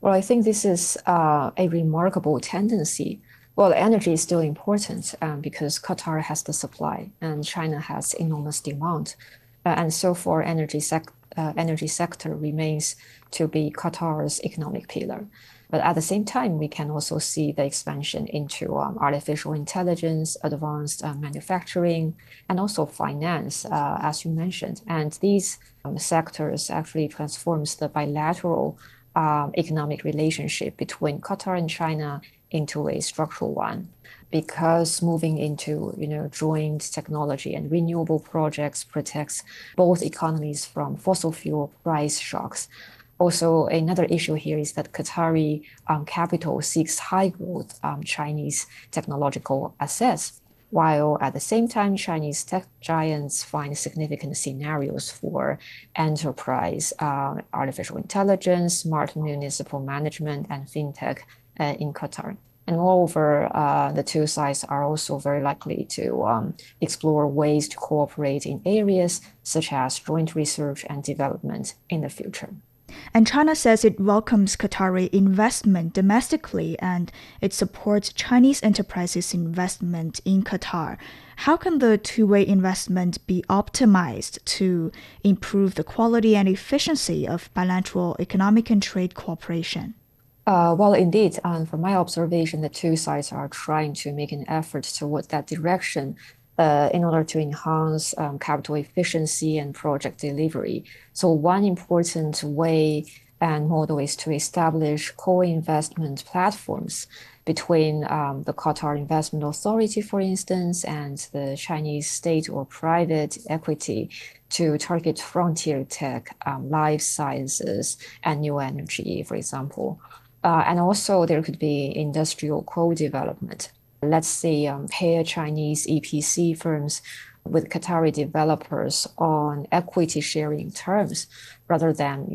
Well, I think this is a remarkable tendency. Well, energy is still important because Qatar has the supply and China has enormous demand. And so for energy sector remains to be Qatar's economic pillar. But at the same time, we can also see the expansion into artificial intelligence, advanced manufacturing, and also finance, as you mentioned. And these sectors actually transforms the bilateral economic relationship between Qatar and China into a structural one. Because moving into, joint technology and renewable projects protects both economies from fossil fuel price shocks. Also, another issue here is that Qatari capital seeks high growth Chinese technological assets, while at the same time, Chinese tech giants find significant scenarios for enterprise, artificial intelligence, smart municipal management, and fintech in Qatar. And moreover, the two sides are also very likely to explore ways to cooperate in areas such as joint research and development in the future. And China says it welcomes Qatari investment domestically and it supports Chinese enterprises' investment in Qatar. How can the two-way investment be optimized to improve the quality and efficiency of bilateral economic and trade cooperation? Well, indeed, from my observation, the two sides are trying to make an effort towards that direction in order to enhance capital efficiency and project delivery. So one important way and model is to establish co-investment platforms between the Qatar Investment Authority, for instance, and the Chinese state or private equity to target frontier tech, life sciences, and new energy, for example. And also there could be industrial co-development. Let's say pair Chinese EPC firms with Qatari developers on equity sharing terms rather than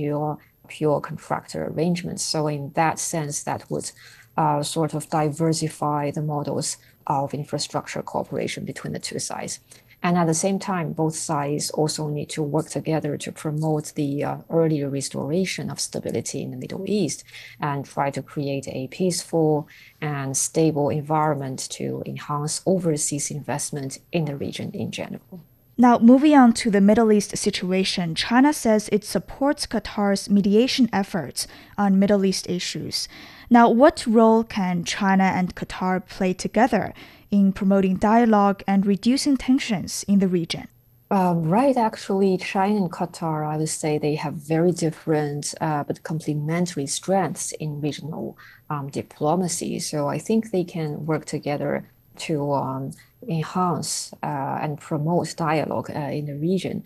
pure contractor arrangements. So in that sense, that would sort of diversify the models of infrastructure cooperation between the two sides. And at the same time, both sides also need to work together to promote the earlier restoration of stability in the Middle East and try to create a peaceful and stable environment to enhance overseas investment in the region in general. Now, moving on to the Middle East situation, China says it supports Qatar's mediation efforts on Middle East issues. Now, what role can China and Qatar play together in promoting dialogue and reducing tensions in the region? Right, actually, China and Qatar, I would say they have very different but complementary strengths in regional diplomacy. So I think they can work together to enhance and promote dialogue in the region.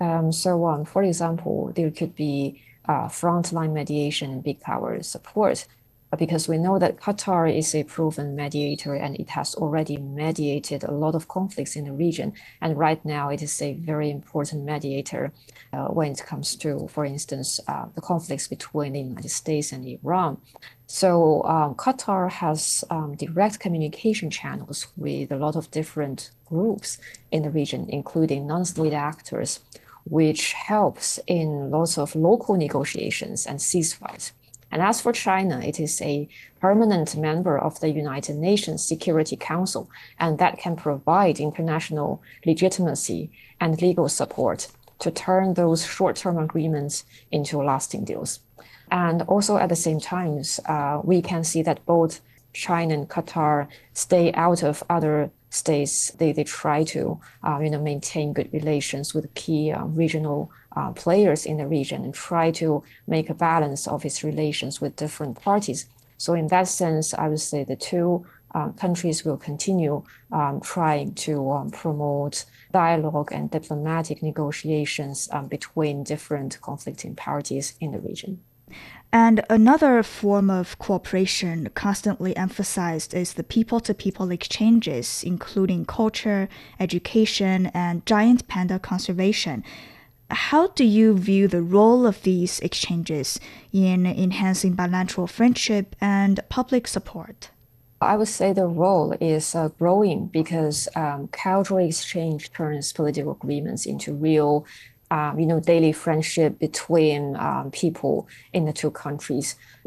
For example, there could be frontline mediation and big power support because we know that Qatar is a proven mediator and it has already mediated a lot of conflicts in the region. And right now, it is a very important mediator when it comes to, for instance, the conflicts between the United States and Iran. So Qatar has direct communication channels with a lot of different groups in the region, including non-state actors, which helps in lots of local negotiations and ceasefires. And as for China, it is a permanent member of the United Nations Security Council, and that can provide international legitimacy and legal support to turn those short-term agreements into lasting deals. And also at the same time, we can see that both China and Qatar stay out of other states. They try to maintain good relations with key regional players in the region and try to make a balance of its relations with different parties. So in that sense, I would say the two countries will continue trying to promote dialogue and diplomatic negotiations between different conflicting parties in the region. And another form of cooperation constantly emphasized is the people-to-people exchanges, including culture, education, and giant panda conservation. How do you view the role of these exchanges in enhancing bilateral friendship and public support? I would say the role is growing because cultural exchange turns political agreements into real daily friendship between people in the two countries.